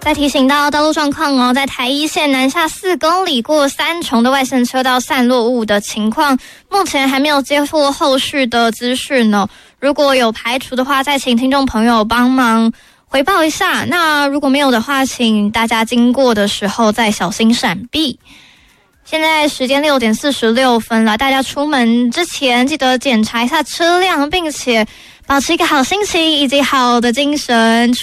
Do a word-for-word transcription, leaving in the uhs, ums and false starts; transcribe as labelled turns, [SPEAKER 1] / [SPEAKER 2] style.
[SPEAKER 1] 再提醒到道路状况哦，在台一线南下四公里过三重的外线车道散落物的情况，目前还没有接获后续的资讯哦。如果有排除的话，再请听众朋友帮忙回报一下。那如果没有的话，请大家经过的时候再小心闪避。现在时间六点四十六分了，大家出门之前记得检查一下车辆，并且保持一个好心情以及好的精神。